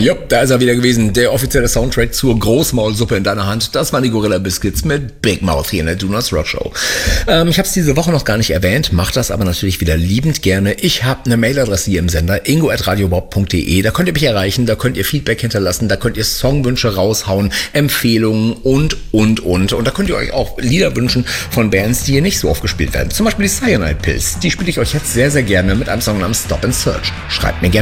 Jupp, da ist er wieder gewesen, der offizielle Soundtrack zur Großmaulsuppe in deiner Hand. Das waren die Gorilla Biscuits mit Big Mouth hier in der Do Not Rock Show. Ich habe es diese Woche noch gar nicht erwähnt, mache das aber natürlich wieder liebend gerne. Ich habe eine Mailadresse hier im Sender, ingo@radiobob.de. Da könnt ihr mich erreichen, da könnt ihr Feedback hinterlassen, da könnt ihr Songwünsche raushauen, Empfehlungen und. Und da könnt ihr euch auch Lieder wünschen von Bands, die hier nicht so oft gespielt werden. Zum Beispiel die Cyanide Pills. Die spiele ich euch jetzt sehr, sehr gerne mit einem Song namens Stop and Search. Schreibt mir gerne